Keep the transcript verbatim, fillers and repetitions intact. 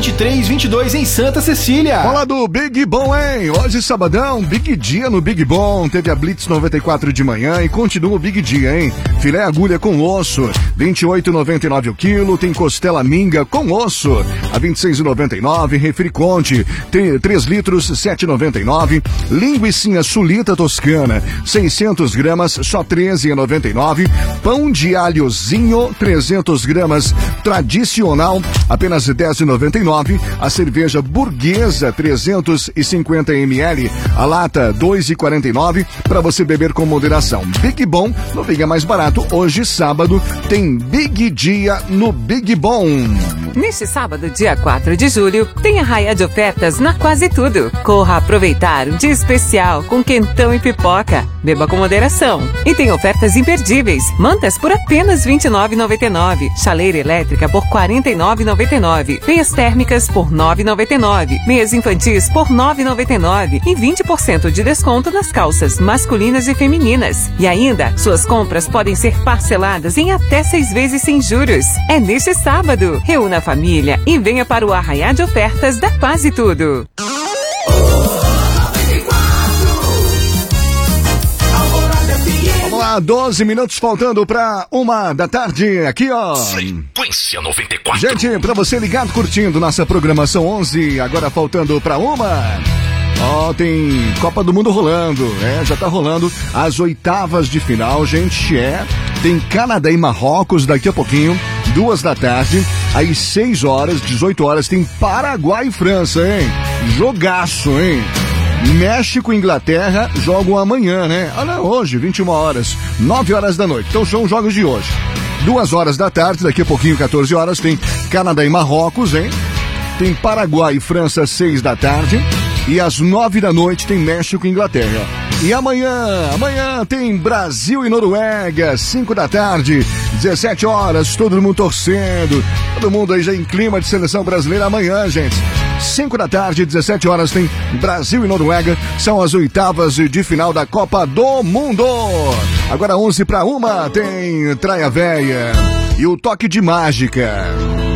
vinte e três, vinte e dois em Santa Cecília. Fala do Big Bom, hein? Hoje, sabadão, Big Dia no Big Bom. Teve a Blitz noventa e quatro de manhã e continua o Big Dia, hein? Filé agulha com osso, vinte e oito reais e noventa e nove centavos o quilo. Tem costela minga com osso, a vinte e seis reais e noventa e nove centavos. Refri Conte, tem três litros, sete reais e noventa e nove centavos. Linguicinha sulita toscana, seiscentos gramas, só treze reais e noventa e nove centavos. Pão de alhozinho, trezentos gramas, tradicional, apenas dez reais e noventa e nove centavos. A cerveja burguesa, trezentos e cinquenta mililitros, a lata dois reais e quarenta e nove centavos, para você beber com moderação. Big Bom, no Big é mais barato. Hoje, sábado, tem Big Dia no Big Bom. Neste sábado, dia quatro de julho, tem arraia de ofertas na Quase Tudo. Corra aproveitar um dia especial com quentão e pipoca. Beba com moderação. E tem ofertas imperdíveis. Mantas por apenas vinte e nove reais e noventa e nove centavos. Chaleira elétrica por quarenta e nove reais e noventa e nove centavos. Meias térmicas por nove reais e noventa e nove centavos. Meias infantis por nove reais e noventa e nove centavos. E vinte por cento de desconto nas calças masculinas e femininas. E ainda, suas compras podem ser parceladas em até seis vezes sem juros. É neste sábado. Reúna a família e venha para o arraiá de ofertas da Quase Tudo. Vamos lá, doze minutos faltando para uma da tarde. Aqui, ó. Frequência noventa e quatro. Gente, para você ligado, curtindo nossa programação onze, agora faltando para uma. Ó, oh, tem Copa do Mundo rolando, é, já tá rolando as oitavas de final, gente, é. Tem Canadá e Marrocos daqui a pouquinho, duas da tarde, às seis horas, dezoito horas, tem Paraguai e França, hein? Jogaço, hein? México e Inglaterra jogam amanhã, né? Ah, não, hoje, vinte e uma horas, nove horas da noite, então são os jogos de hoje. Duas horas da tarde, daqui a pouquinho, quatorze horas, tem Canadá e Marrocos, hein? Tem Paraguai e França, seis da tarde. E às nove da noite tem México e Inglaterra. E amanhã, amanhã tem Brasil e Noruega, cinco da tarde, dezessete horas, todo mundo torcendo. Todo mundo aí já em clima de seleção brasileira amanhã, gente. cinco da tarde, dezessete horas, tem Brasil e Noruega. São as oitavas de final da Copa do Mundo. Agora onze para uma, tem Traia Véia e o Toque de Mágica.